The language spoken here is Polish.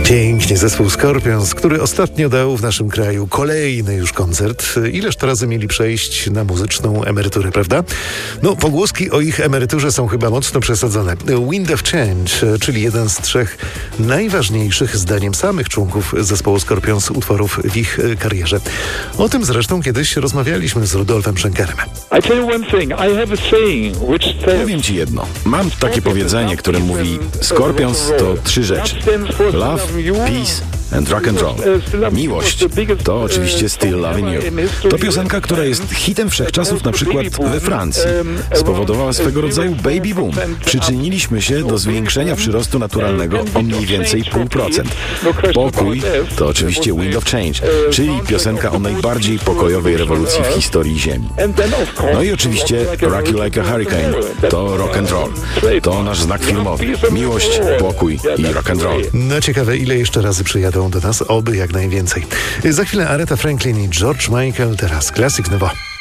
Pięknie, zespół Scorpions, który ostatnio dał w naszym kraju kolejny już koncert. Ileż to razy mieli przejść na muzyczną emeryturę, prawda? No, pogłoski o ich emeryturze są chyba mocno przesadzone. Wind of Change, czyli jeden z 3 najważniejszych, zdaniem samych członków zespołu Scorpions, utworów w ich karierze. O tym zresztą kiedyś rozmawialiśmy z Rudolfem Schenkerem. Powiem ci jedno. Mam takie powiedzenie, które mówi: Scorpions to 3 rzeczy. Love, peace and rock and roll. Miłość to oczywiście Still Loving You. To piosenka, która jest hitem wszechczasów na przykład we Francji. Spowodowała swego rodzaju baby boom. Przyczyniliśmy się do zwiększenia przyrostu naturalnego o mniej więcej 0,5%. Pokój to oczywiście Wind of Change, czyli piosenka o najbardziej pokojowej rewolucji w historii Ziemi. No i oczywiście Rock You Like a Hurricane to rock and roll. To nasz znak filmowy. Miłość, pokój i rock and roll. No ciekawe, ile jeszcze razy przyjadą do nas, oby jak najwięcej. Za chwilę Aretha Franklin i George Michael, teraz klasyk nowo.